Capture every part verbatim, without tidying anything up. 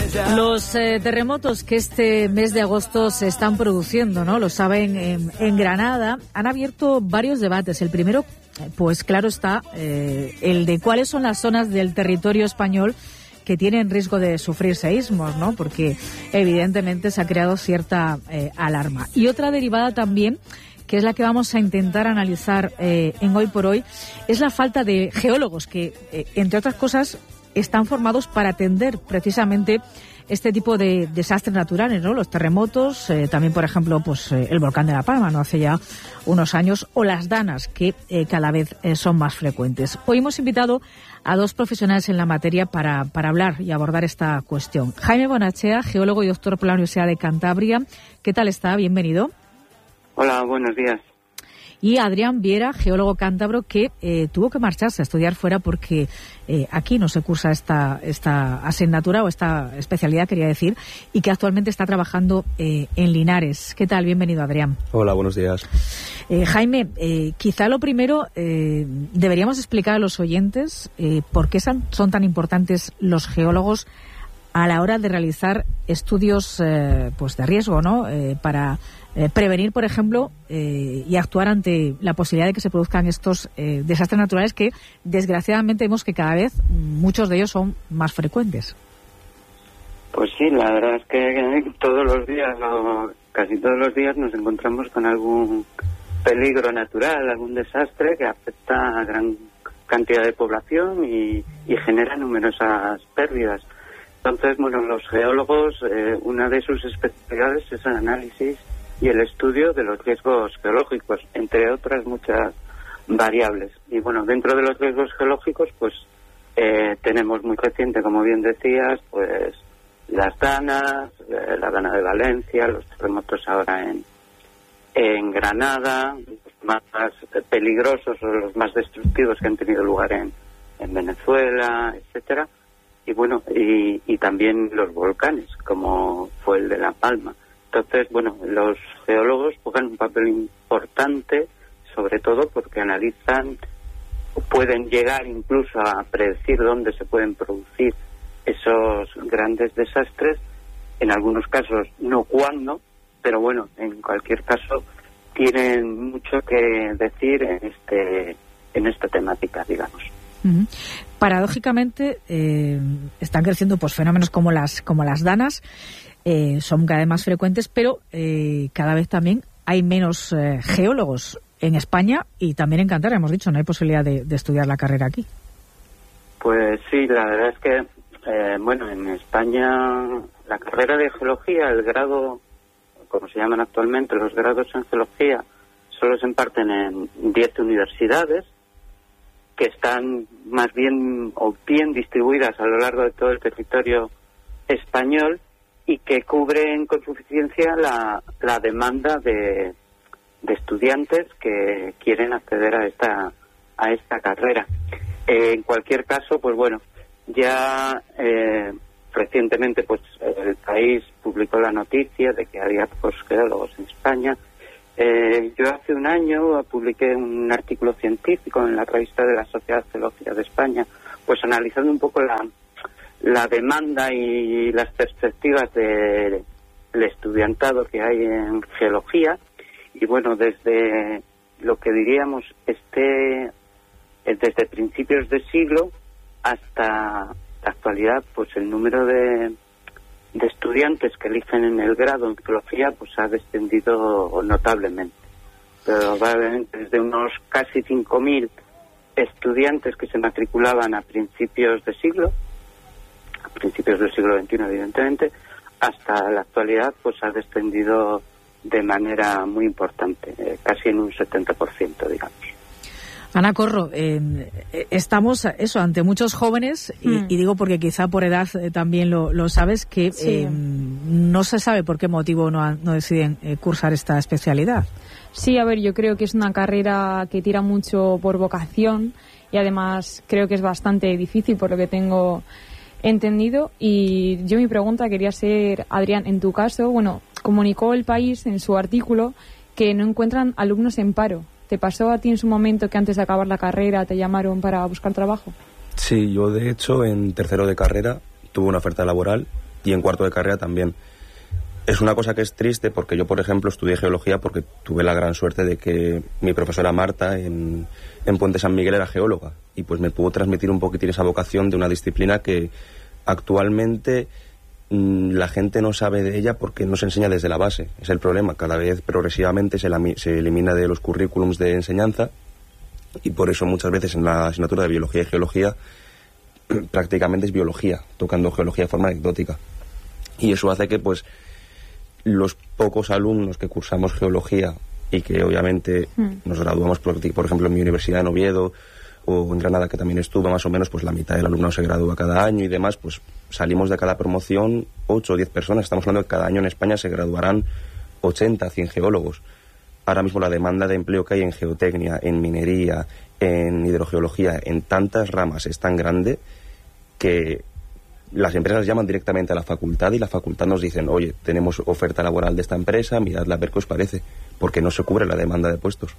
Los eh, terremotos que este mes de agosto se están produciendo, ¿no? Lo saben, en, en Granada han abierto varios debates. El primero, pues claro está, eh, el de cuáles son las zonas del territorio español que tienen riesgo de sufrir seísmos, ¿no? Porque evidentemente se ha creado cierta eh, alarma. Y otra derivada también, que es la que vamos a intentar analizar eh, en Hoy por Hoy, es la falta de geólogos que, eh, entre otras cosas, están formados para atender precisamente este tipo de desastres naturales, ¿no? Los terremotos, eh, también, por ejemplo, pues eh, el volcán de La Palma, ¿no? Hace ya unos años, o las danas, que eh, cada vez eh, son más frecuentes. Hoy hemos invitado a dos profesionales en la materia para, para hablar y abordar esta cuestión. Jaime Bonachea, geólogo y doctor por la Universidad de Cantabria. ¿Qué tal está? Bienvenido. Hola, buenos días. Y Adrián Viera, geólogo cántabro, que eh, tuvo que marcharse a estudiar fuera porque eh, aquí no se cursa esta, esta asignatura o esta especialidad, quería decir, y que actualmente está trabajando eh, en Linares. ¿Qué tal? Bienvenido, Adrián. Hola, buenos días. Eh, Jaime, eh, quizá lo primero, eh, deberíamos explicar a los oyentes eh, por qué son, son tan importantes los geólogos a la hora de realizar estudios eh, pues de riesgo, ¿no? Eh, para eh, prevenir, por ejemplo, eh, y actuar ante la posibilidad de que se produzcan estos eh, desastres naturales que, desgraciadamente, vemos que cada vez muchos de ellos son más frecuentes. Pues sí, la verdad es que todos los días, o casi todos los días, nos encontramos con algún peligro natural, algún desastre que afecta a gran cantidad de población y, y genera numerosas pérdidas. Entonces, bueno, los geólogos, eh, una de sus especialidades es el análisis y el estudio de los riesgos geológicos, entre otras muchas variables. Y bueno, dentro de los riesgos geológicos, pues eh, tenemos muy reciente, como bien decías, pues las danas, eh, la dana de Valencia, los terremotos ahora en, en Granada, los más peligrosos o los más destructivos que han tenido lugar en, en Venezuela, etcétera. Y bueno, y, y también los volcanes, como fue el de La Palma. Entonces, bueno, los geólogos juegan un papel importante, sobre todo porque analizan, pueden llegar incluso a predecir dónde se pueden producir esos grandes desastres, en algunos casos no cuándo, pero bueno, en cualquier caso tienen mucho que decir en este en esta temática, digamos. Uh-huh. Paradójicamente eh, están creciendo pues fenómenos como las como las danas, eh, son cada vez más frecuentes, pero eh, cada vez también hay menos eh, geólogos en España y también en Cantabria. Hemos dicho, no hay posibilidad de, de estudiar la carrera aquí. Pues sí, la verdad es que eh, bueno, en España la carrera de geología, el grado, como se llaman actualmente, los grados en geología solo se imparten en diez universidades, que están más bien o bien distribuidas a lo largo de todo el territorio español y que cubren con suficiencia la, la demanda de, de estudiantes que quieren acceder a esta a esta carrera. Eh, en cualquier caso, pues bueno, ya eh, recientemente pues el país publicó la noticia de que había pues, geólogos en España. Eh, yo hace un año publiqué un artículo científico en la revista de la Sociedad Geológica de España, pues analizando un poco la, la demanda y las perspectivas del de, estudiantado que hay en geología. Y bueno, desde lo que diríamos este desde principios de siglo hasta la actualidad, pues el número de de estudiantes que eligen en el grado en geología pues ha descendido notablemente. Probablemente desde unos casi cinco mil estudiantes que se matriculaban a principios de siglo, a principios del siglo veintiuno evidentemente, hasta la actualidad pues ha descendido de manera muy importante, eh, casi en un setenta por ciento, digamos. Ana Corro, eh, estamos eso ante muchos jóvenes y, mm. y digo porque quizá por edad eh, también lo, lo sabes que sí. eh, no se sabe por qué motivo no, no deciden eh, cursar esta especialidad. Sí, a ver, yo creo que es una carrera que tira mucho por vocación y además creo que es bastante difícil por lo que tengo entendido. Y yo mi pregunta quería ser, Adrián, en tu caso, bueno, comunicó El País en su artículo que no encuentran alumnos en paro. ¿Te pasó a ti en su momento que antes de acabar la carrera te llamaron para buscar trabajo? Sí, yo de hecho en tercero de carrera tuve una oferta laboral y en cuarto de carrera también. Es una cosa que es triste porque yo, por ejemplo, estudié geología porque tuve la gran suerte de que mi profesora Marta en, en Puente San Miguel era geóloga y pues me pudo transmitir un poquitín esa vocación de una disciplina que actualmente mmm, la gente no sabe de ella porque no se enseña desde la base. Es el problema, cada vez progresivamente se, la, se elimina de los currículums de enseñanza y por eso muchas veces en la asignatura de biología y geología prácticamente es biología, tocando geología de forma anecdótica. Y eso hace que pues los pocos alumnos que cursamos geología y que obviamente mm. nos graduamos, por, por ejemplo, en mi universidad en Oviedo o en Granada, que también estuve, más o menos pues la mitad del alumnado se gradúa cada año y demás, pues salimos de cada promoción ocho o diez personas. Estamos hablando de que cada año en España se graduarán ochenta, cien geólogos. Ahora mismo la demanda de empleo que hay en geotecnia, en minería, en hidrogeología, en tantas ramas es tan grande que las empresas llaman directamente a la facultad y la facultad nos dicen, oye, tenemos oferta laboral de esta empresa, miradla a ver qué os parece, porque no se cubre la demanda de puestos.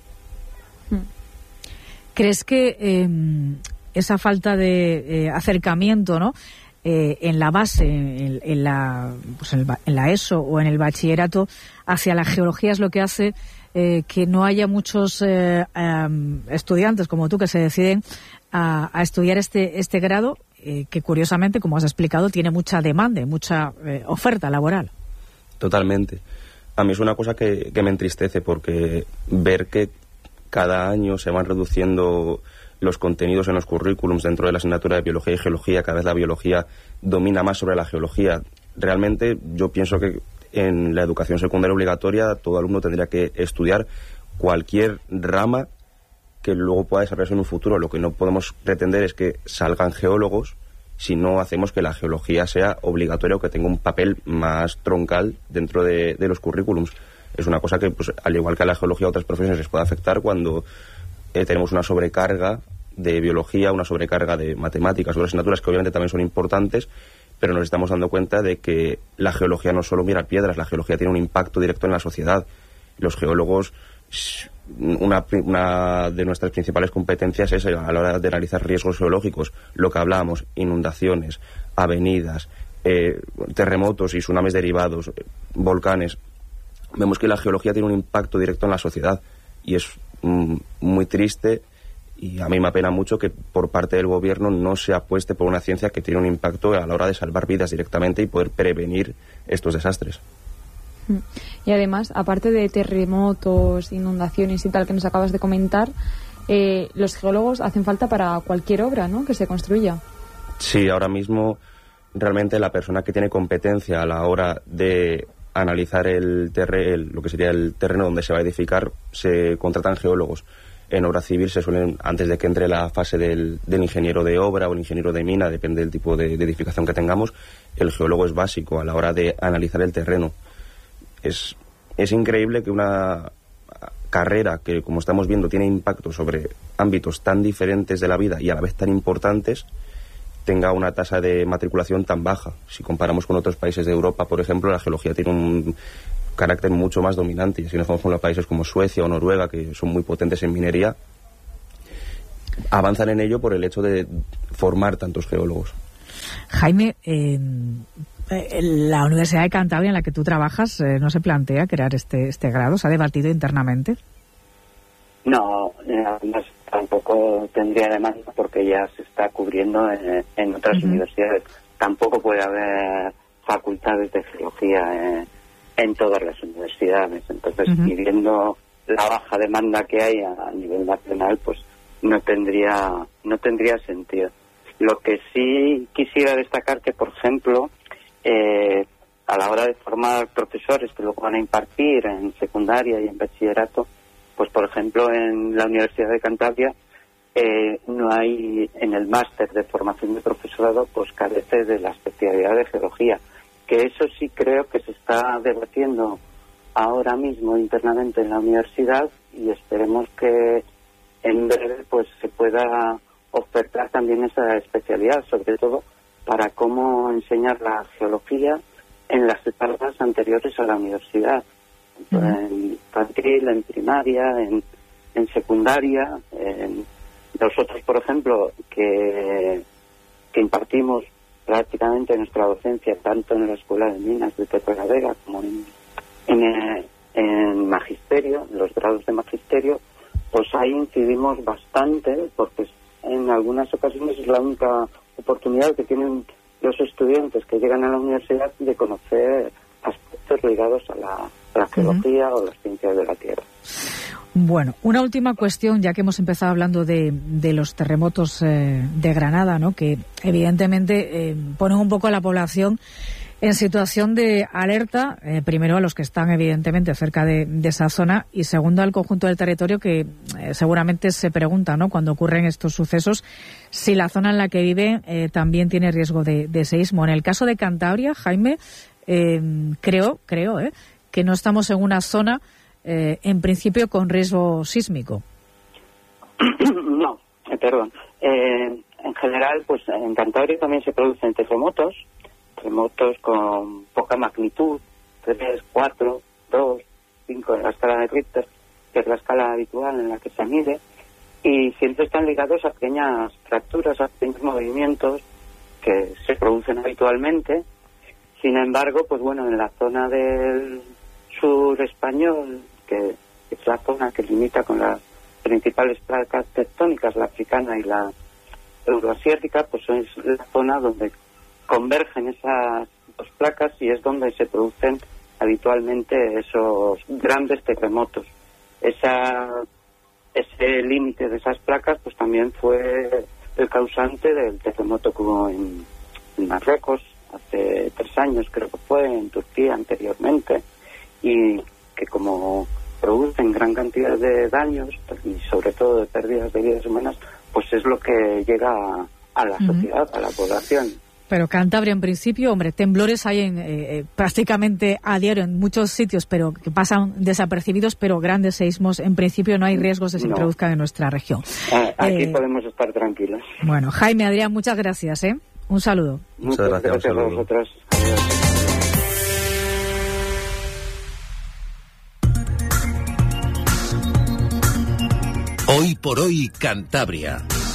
¿Crees que eh, esa falta de eh, acercamiento, ¿no? Eh, en la base, en, en, la, pues en, el, en la ESO o en el bachillerato hacia la geología es lo que hace eh, que no haya muchos eh, um, estudiantes como tú que se deciden a, a estudiar este, este grado? Eh, que curiosamente, como has explicado, tiene mucha demanda, mucha eh, oferta laboral. Totalmente. A mí es una cosa que, que me entristece porque ver que cada año se van reduciendo los contenidos en los currículums dentro de la asignatura de biología y geología, cada vez la biología domina más sobre la geología. Realmente yo pienso que en la educación secundaria obligatoria todo alumno tendría que estudiar cualquier rama que luego pueda desarrollarse en un futuro. Lo que no podemos pretender es que salgan geólogos si no hacemos que la geología sea obligatoria o que tenga un papel más troncal dentro de, de los currículums. Es una cosa que, pues, al igual que a la geología, a otras profesiones les puede afectar cuando eh, tenemos una sobrecarga de biología, una sobrecarga de matemáticas, otras asignaturas que obviamente también son importantes, pero nos estamos dando cuenta de que la geología no solo mira piedras, la geología tiene un impacto directo en la sociedad. Los geólogos... Una, una de nuestras principales competencias es a la hora de analizar riesgos geológicos, lo que hablábamos, inundaciones, avenidas, eh, terremotos y tsunamis derivados, volcanes. Vemos que la geología tiene un impacto directo en la sociedad y es mm, muy triste, y a mí me apena mucho que por parte del gobierno no se apueste por una ciencia que tiene un impacto a la hora de salvar vidas directamente y poder prevenir estos desastres. Y además, aparte de terremotos, inundaciones y tal que nos acabas de comentar, eh, los geólogos hacen falta para cualquier obra, ¿no?, que se construya. Sí, ahora mismo realmente la persona que tiene competencia a la hora de analizar el terre el, lo que sería el terreno donde se va a edificar, se contratan geólogos. En obra civil se suelen, antes de que entre la fase del, del ingeniero de obra o el ingeniero de mina, depende del tipo de, de edificación que tengamos, el geólogo es básico a la hora de analizar el terreno. Es, es increíble que una carrera que, como estamos viendo, tiene impacto sobre ámbitos tan diferentes de la vida y a la vez tan importantes, tenga una tasa de matriculación tan baja. Si comparamos con otros países de Europa, por ejemplo, la geología tiene un carácter mucho más dominante. Y si nos vamos con los países como Suecia o Noruega, que son muy potentes en minería, avanzan en ello por el hecho de formar tantos geólogos. Jaime, eh, la Universidad de Cantabria en la que tú trabajas, eh, ¿no se plantea crear este, este grado? ¿Se ha debatido internamente? No, además tampoco tendría demanda porque ya se está cubriendo en, en otras uh-huh. universidades. Tampoco puede haber facultades de geología en, en todas las universidades. Entonces, uh-huh. y viendo la baja demanda que hay a, a nivel nacional, pues no tendría no tendría sentido. Lo que sí quisiera destacar que, por ejemplo, eh, a la hora de formar profesores que luego van a impartir en secundaria y en bachillerato, pues por ejemplo en la Universidad de Cantabria eh, no hay, en el máster de formación de profesorado, pues carece de la especialidad de geología, que eso sí creo que se está debatiendo ahora mismo internamente en la universidad, y esperemos que en breve pues se pueda ofertar también esa especialidad, sobre todo para cómo enseñar la geología en las etapas anteriores a la universidad, uh-huh. en infantil, en primaria, en, en secundaria. En nosotros, por ejemplo, que, que impartimos prácticamente nuestra docencia, tanto en la Escuela de Minas de Pepe la Vega como en, en, eh, en magisterio, en los grados de magisterio, pues ahí incidimos bastante, porque en algunas ocasiones es la única oportunidad que tienen los estudiantes que llegan a la universidad de conocer aspectos ligados a la, a la geología uh-huh. o las ciencias de la Tierra. Bueno, una última cuestión, ya que hemos empezado hablando de, de los terremotos eh, de Granada, ¿no? Que evidentemente eh, ponen un poco a la población en situación de alerta, eh, primero a los que están evidentemente cerca de, de esa zona y segundo al conjunto del territorio que eh, seguramente se pregunta, ¿no? Cuando ocurren estos sucesos, si la zona en la que viven eh, también tiene riesgo de, de seísmo. En el caso de Cantabria, Jaime, eh, creo, creo, eh, que no estamos en una zona Eh, en principio con riesgo sísmico. No, eh, perdón. Eh, en general, pues en Cantabria también se producen terremotos, terremotos con poca magnitud, tres, cuatro, dos, cinco en la escala de Richter, que es la escala habitual en la que se mide, y siempre están ligados a pequeñas fracturas, a pequeños movimientos que se producen habitualmente. Sin embargo, pues bueno, en la zona del sur español, que es la zona que limita con las principales placas tectónicas, la africana y la euroasiática, pues es la zona donde convergen esas dos placas y es donde se producen habitualmente esos grandes terremotos. Esa, ese límite de esas placas pues también fue el causante del terremoto que hubo en, en Marruecos hace tres años, creo que fue, en Turquía anteriormente, y que como producen gran cantidad de daños y sobre todo de pérdidas de vidas humanas, pues es lo que llega a, a la uh-huh. sociedad, a la población. Pero Cantabria, en principio, hombre, temblores hay en, eh, prácticamente a diario en muchos sitios, pero que pasan desapercibidos, pero grandes seísmos, en principio no hay riesgos de que se no. produzcan en nuestra región. Ah, aquí eh, podemos estar tranquilos. Bueno, Jaime, Adrián, muchas gracias, ¿eh? Un saludo. Muchas gracias, gracias a vosotros. Adiós. Hoy por hoy, Cantabria.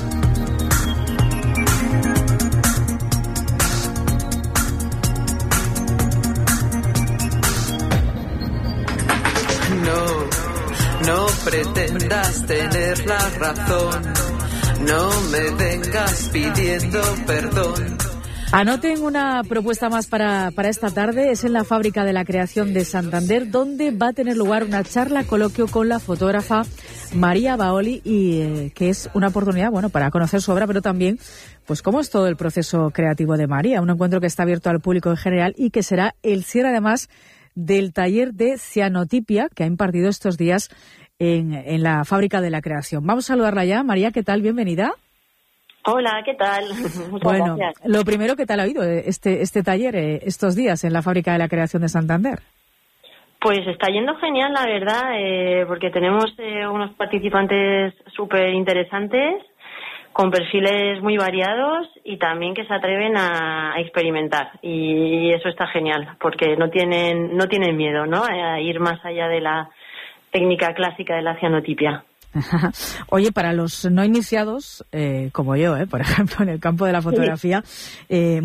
No, no pretendas tener la razón. No me vengas pidiendo perdón. Anoten una propuesta más para, para esta tarde. Es en la Fábrica de la Creación de Santander, donde va a tener lugar una charla coloquio con la fotógrafa María Baoli, y eh, que es una oportunidad, bueno, para conocer su obra, pero también, pues, cómo es todo el proceso creativo de María. Un encuentro que está abierto al público en general y que será el cierre, además, del taller de cianotipia que ha impartido estos días en, en la Fábrica de la Creación. Vamos a saludarla ya. María, ¿qué tal? Bienvenida. Hola, ¿qué tal? Muchas bueno, gracias. Lo primero, ¿qué tal ha ido este, este taller eh, estos días en la Fábrica de la Creación de Santander? Pues está yendo genial, la verdad, eh, porque tenemos eh, unos participantes súper interesantes, con perfiles muy variados y también que se atreven a, a experimentar. Y eso está genial, porque no tienen, no tienen miedo, ¿no?, a ir más allá de la técnica clásica de la cianotipia. Oye, para los no iniciados, eh, como yo, eh, por ejemplo, en el campo de la fotografía, eh,